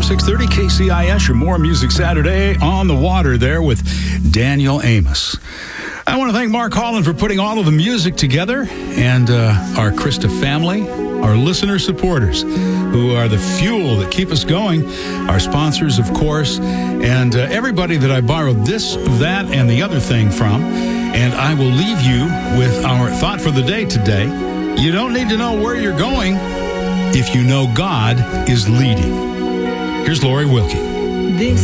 630 KCIS, your More Music Saturday on the water there with Daniel Amos. I want to thank Mark Holland for putting all of the music together, and our Krista family, our listener supporters, who are the fuel that keep us going, our sponsors, of course, and everybody that I borrowed this, that, and the other thing from. And I will leave you with our thought for the day today. You don't need to know where you're going if you know God is leading. Here's Lori Wilkie.